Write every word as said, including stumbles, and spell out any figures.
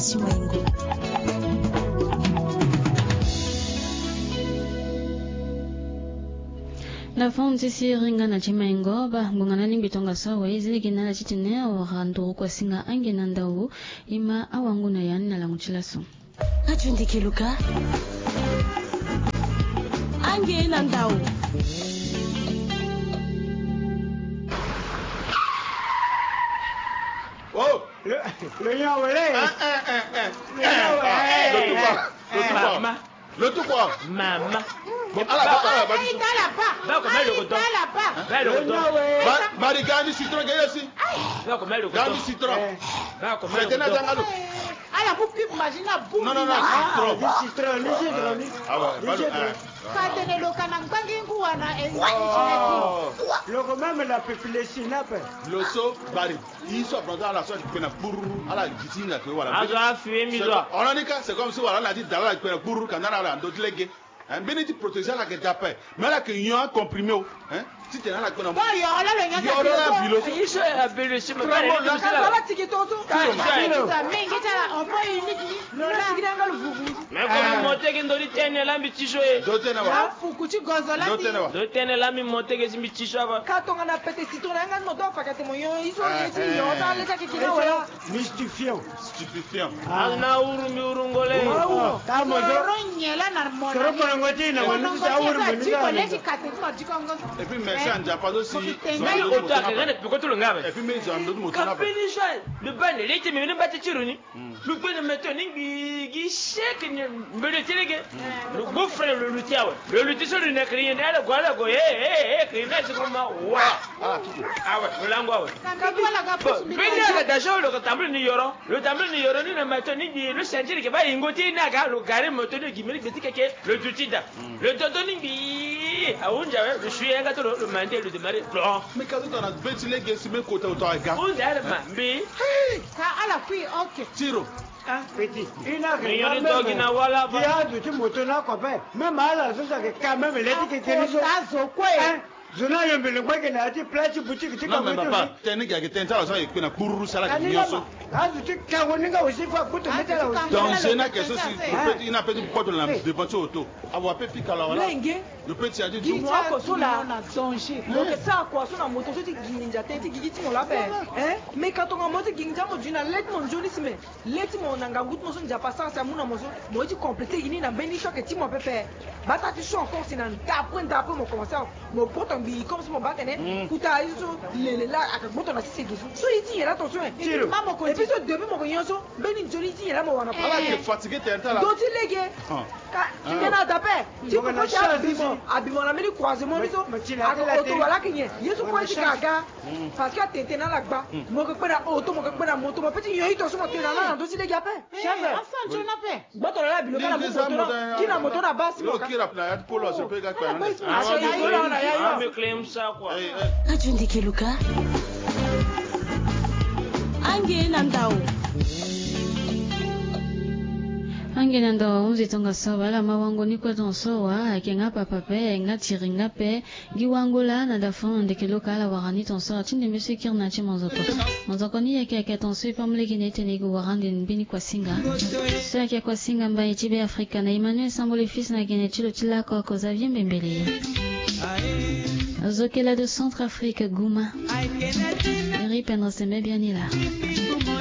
Chimaingo. Na fonzi siringa na Chimaingo ba ngungana nimbitonga sawa izili kinala chitine wa randu kwa singa ange nandawu ima awangu na yani na languchilaso Achundi Luka ange nandawu Oh, le le yawe le. Eh eh eh. Le yawe. Le tout quoi? Maman. Le tout quoi? Maman. Bon, ala ba ala ba. Il t'a la pas. Ba ko mel ko to. Il t'a la pas. Ba le ko to. Ba ba di gandi citron gayo si. Ba ko mel ko to. Gandi citron. Ba ko mel ko to. Ala pour plus imaginer pour. Non non non, citron. Di citron, ni citron. Ah ouais, ba le. Katene lokana ngangi nguwana enga. Loko même la population n'a pas. Le so bari. Il soit dans la sorte qui na pour ala jitinga que voilà. Azo afi mizo. On a dit que c'est comme si voilà on a dit dans la pour quand on a d'autres légués. Un bénéfice protéger la gueule d'après. Mais là que y a un comprimé hein. Si tu es là la gueule. Bon, il y aura le il y aura la philosophie. Il se appelle le chemin. La la tiki toto. Mais on peut unique. Non là. Mais comment monter que ndori tene la mbitisho e. Dotene wa. Fukuchi gozola. Dotene wa. Dotene la mi monter que mbitisho ava. Katonga na pete citron nga no do fakate mo yo iso yeti yo na leta ke kina wala. Mystifiant. Stupéfiant. Ana uru mi urungole. Ta mo do ronyela na mo. Kero ko ngoti na mo sa uru mi na. Koleti kate mo diko ngo. Et puis mais ça n'a pas aussi. Mais autant que rien ne peut tout le ngabe. Et puis mais j'en donne mo tona. Kapini shai. Le ban le leti mi ne bati chiruni. Le ban metto ningi gi shake ni mbele tirege. Le beau frère le lutiawe. Le lutisho le nekriye ndala gwala go eh eh eh krina sikoma wa. Ah tout. Ah ouais, le lango ouais. Kabwala ga possibilité. Bini ga dajo le tamble ni yoro. Le tamble ni yoro ni na metto ni le sentir ke ba ingoti na ga le gare moto de gimeli beti keke le tutida. Le toto ningi aunja we le suis nga to le mante le démarrer. Mais quand on a ventilé que c'est même côté autant gars. On dirait mambi. Ka ala kui OK. Tiro. Ah petit. Ina rien de dog na wala ba. Ya du moto na ko pe. Même ala so ça que quand même les tickets que so. Tazo kwe. Zona yombe le kwa que na ati place boutique tika moto. Non mais papa, teni ga que tenta ça que na puru sala que nyoso. Ah tu ka woninga aussi fa kuto metela aussi. Donc c'est na que so si petit ina petit porte la devant auto. Avoir pe pika la wala. Le petit a dit du moi ko so la na danger. Donc ça quoi so na moto so ti ginja tenti gigiti mo la be. Hein? Mais quand on moto ginja mo dina let mon joli sime. Let mon nanga gut mo so nja passa ça mo na mo so. Mo ti compléter ini na beni so que ti mo pepe. Bata ti so encore c'est na d'après d'après mo commencer mo porte bi comme si mon bac né. Kuta iso le le la ak moto na si gisu. So iti yela attention. Maman ko et puis so demi mo ko yonso beni joli iti yela mo wana pa. Ah tu es fatigué tenta là. Do ti lege. Ka tu viens à taper. Tu peux pas abimo abimo na meli croisement biso. Ak auto wala kinye. Yesu ko ti kaga. Parce que tente na lagba. Mo ko pera auto mo ko pera moto mo petit yoyi to so mo tena na do ti lege apé. Chef. Afan tu na pe. Boto la bilo na moto. Ki na moto na basi mo. Qui la playa polo se peut gars quoi. Ah me claim ça quoi. Ajundi Luka ange nandawu ange nandawu unzitonga sawa la mawango ni kwa tonsowa kenga papa pe nga tiringa pe giwangula na dafon de Luka la warani tonsowa tinde monsieur kirna chi monzoko monzoko ni yake yake tonso pamle kinete ni warandi mbini kwa singa so yake kwa singa mbaye chibe Afrika na Emmanuel Sambole fils na kinechilo chilako ko Xavier Mbembele Zokela de Centrafrique Gouma Ripendra Seme Bianila